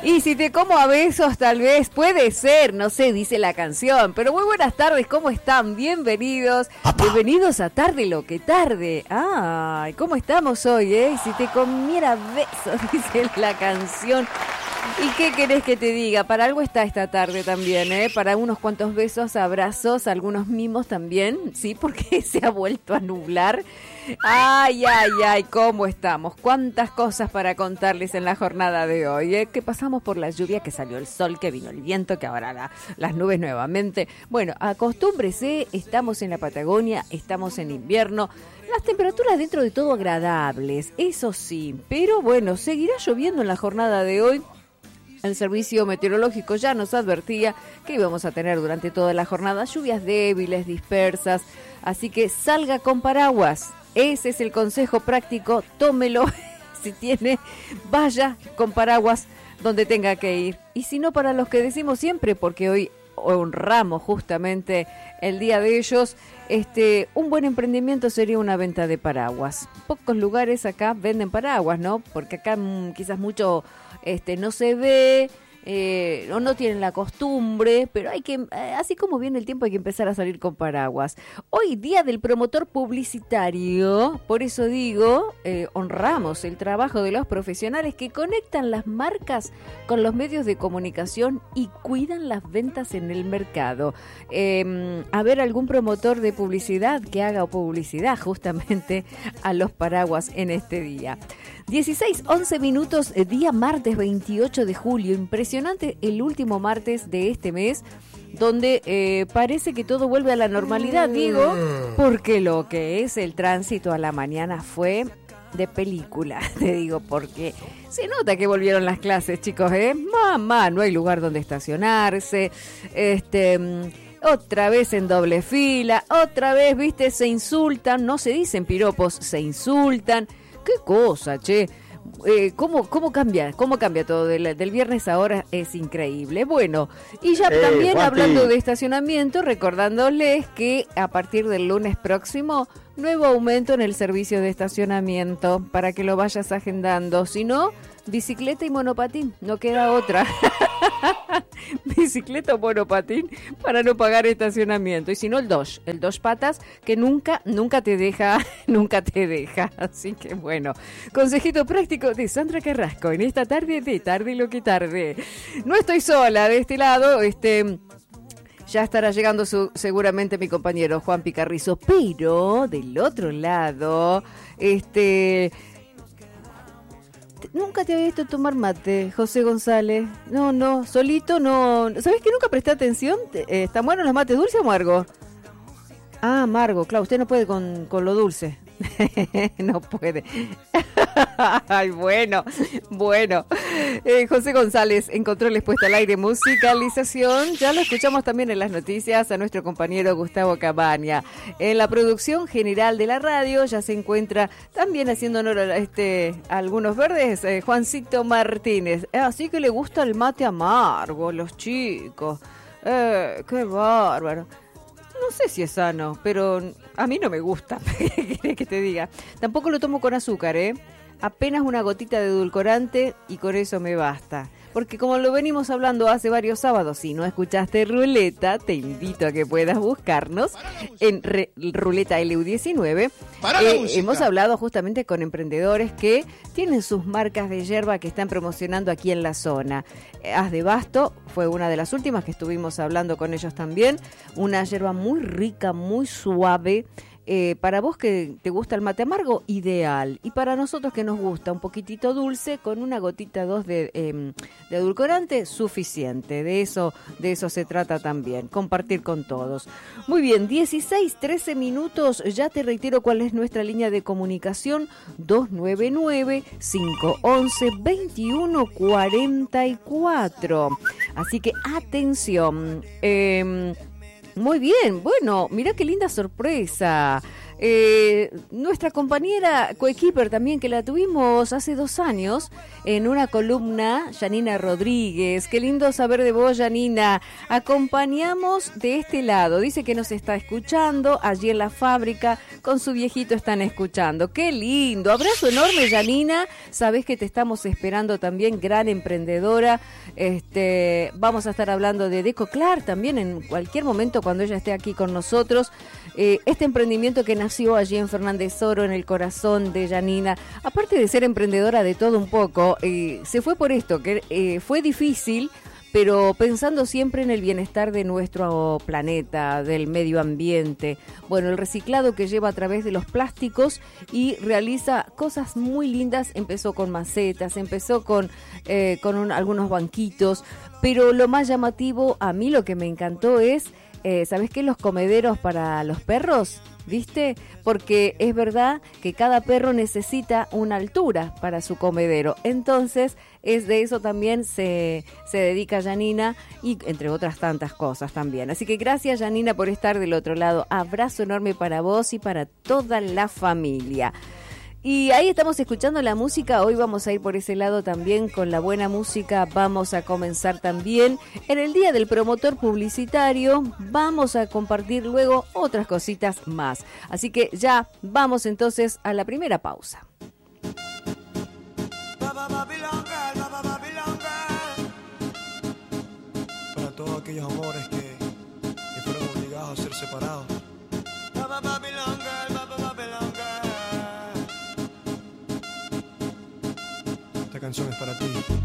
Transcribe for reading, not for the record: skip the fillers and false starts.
Y si te como a besos, tal vez, puede ser, no sé, dice la canción. Pero muy buenas tardes, ¿cómo están? Bienvenidos. ¡Apa! Bienvenidos a Tarde lo que tarde. Ay, ¿cómo estamos hoy, Si te comiera besos, dice la canción. ¿Y qué querés que te diga? Para algo está esta tarde también, Para unos cuantos besos, abrazos, algunos mimos también, ¿sí? Porque se ha vuelto a nublar. Ay, ¿cómo estamos? Cuántas cosas para contarles en la jornada de hoy, Que pasamos por la lluvia, que salió el sol, que vino el viento, que ahora las nubes nuevamente. Bueno, acostúmbrese, estamos en la Patagonia, estamos en invierno. Las temperaturas dentro de todo agradables, eso sí. Pero bueno, seguirá lloviendo en la jornada de hoy. El servicio meteorológico ya nos advertía que íbamos a tener durante toda la jornada lluvias débiles, dispersas, así que salga con paraguas. Ese es el consejo práctico, tómelo, si tiene, vaya con paraguas donde tenga que ir. Y si no, para los que decimos siempre, porque hoy honramos justamente el día de ellos, un buen emprendimiento sería una venta de paraguas. Pocos lugares acá venden paraguas, ¿no? Porque acá quizás mucho no se ve, o no tienen la costumbre, pero hay que, así como viene el tiempo, hay que empezar a salir con paraguas. Hoy día del promotor publicitario, por eso digo, honramos el trabajo de los profesionales que conectan las marcas con los medios de comunicación y cuidan las ventas en el mercado. A ver, algún promotor de publicidad que haga publicidad justamente a los paraguas en este día. 16:11 minutos, día martes 28 de julio, impresionante el último martes de este mes, donde parece que todo vuelve a la normalidad, digo, porque lo que es el tránsito a la mañana fue de película, te digo, porque se nota que volvieron las clases, chicos, Mamá, no hay lugar donde estacionarse, otra vez en doble fila, otra vez, viste, se insultan, no se dicen piropos, se insultan. ¿Qué cosa, che? ¿Cómo cambia todo? Del viernes a ahora es increíble. Bueno, y ya también Juanpi, hablando de estacionamiento, recordándoles que a partir del lunes próximo, nuevo aumento en el servicio de estacionamiento para que lo vayas agendando. Si no, bicicleta y monopatín, no queda otra. Bicicleta o monopatín para no pagar estacionamiento. Y si no, el Dodge patas, que nunca te deja. Así que bueno, consejito práctico de Sandra Carrasco en esta tarde de Tarde lo que tarde. No estoy sola de este lado, ya estará llegando seguramente mi compañero Juan Picarrizo, pero del otro lado, nunca te había visto tomar mate, José González. No, solito no. ¿Sabés que nunca presté atención? ¿Están buenos los mates, dulce o amargo? Ah, amargo, claro, usted no puede con lo dulce. No puede. Ay, bueno. José González encontró el puesta al aire musicalización. Ya lo escuchamos también en las noticias a nuestro compañero Gustavo Cabaña. En la producción general de la radio ya se encuentra también haciendo honor a algunos verdes, Juancito Martínez. Así que le gusta el mate amargo a los chicos. Qué bárbaro. No sé si es sano, pero a mí no me gusta. ¿Qué querés que te diga? Tampoco lo tomo con azúcar, Apenas una gotita de edulcorante y con eso me basta. Porque como lo venimos hablando hace varios sábados, si no escuchaste Ruleta, te invito a que puedas buscarnos en Ruleta LU19. Hemos hablado justamente con emprendedores que tienen sus marcas de yerba que están promocionando aquí en la zona. Haz de Basto fue una de las últimas que estuvimos hablando con ellos también. Una yerba muy rica, muy suave. Para vos que te gusta el mate amargo, ideal. Y para nosotros que nos gusta un poquitito dulce, con una gotita 2 de edulcorante, suficiente. De eso se trata también, compartir con todos. Muy bien, 16:13 minutos. Ya te reitero cuál es nuestra línea de comunicación: 299-511-2144. Así que atención. Muy bien, bueno, mirá qué linda sorpresa. nuestra compañera coequiper también, que la tuvimos hace 2 años en una columna, Yanina Rodríguez. Qué lindo saber de vos, Yanina. Acompañamos de este lado. Dice que nos está escuchando allí en la fábrica. Con su viejito están escuchando. Qué lindo. Abrazo enorme, Yanina. Sabés que te estamos esperando también, gran emprendedora. Vamos a estar hablando de Decoclar también en cualquier momento cuando ella esté aquí con nosotros. Este emprendimiento que nació allí en Fernández Oro, en el corazón de Yanina, aparte de ser emprendedora de todo un poco, se fue por esto, que fue difícil, pero pensando siempre en el bienestar de nuestro planeta, del medio ambiente. Bueno, el reciclado que lleva a través de los plásticos y realiza cosas muy lindas. Empezó con macetas, empezó con algunos banquitos, pero lo más llamativo, a mí lo que me encantó es, ¿sabés qué? Los comederos para los perros, ¿viste? Porque es verdad que cada perro necesita una altura para su comedero. Entonces, es de eso también se dedica Yanina y entre otras tantas cosas también. Así que gracias, Yanina, por estar del otro lado. Abrazo enorme para vos y para toda la familia. Y ahí estamos escuchando la música. Hoy vamos a ir por ese lado también con la buena música. Vamos a comenzar también en el Día del Promotor Publicitario. Vamos a compartir luego otras cositas más. Así que ya vamos entonces a la primera pausa. Para todos aquellos amores que fueron obligados a ser separados. Esta canción es para ti.